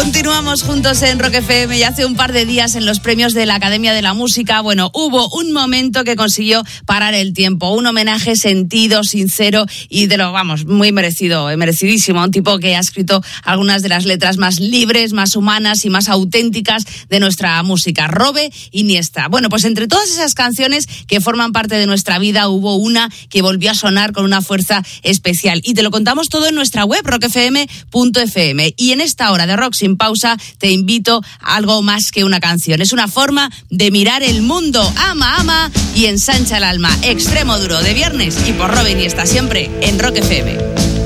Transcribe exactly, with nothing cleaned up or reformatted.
Continuamos juntos en Rock F M y hace un par de días en los premios de la Academia de la Música, bueno, hubo un momento que consiguió parar el tiempo, un homenaje sentido, sincero y de lo, vamos, muy merecido, merecidísimo, a un tipo que ha escrito algunas de las letras más libres, más humanas y más auténticas de nuestra música, Robe Iniesta. Bueno, pues entre todas esas canciones que forman parte de nuestra vida hubo una que volvió a sonar con una fuerza especial y te lo contamos todo en nuestra web, rock f m punto f m. Y en esta hora de Rock Sin Pausa te invito a algo más que una canción. Es una forma de mirar el mundo. Ama, ama y ensancha el alma. Extremo Duro de viernes y por Robe Iniesta siempre en Rock F M.